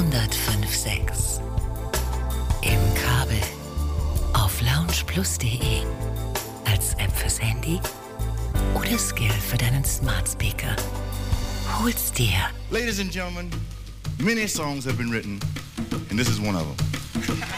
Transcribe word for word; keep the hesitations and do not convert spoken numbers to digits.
hundertfünf sechs. Im Kabel auf loungeplus punkt de. Als App fürs Handy oder Skill für deinen Smart Speaker. Hol's dir. Ladies and gentlemen, many songs have been written, and this is one of them.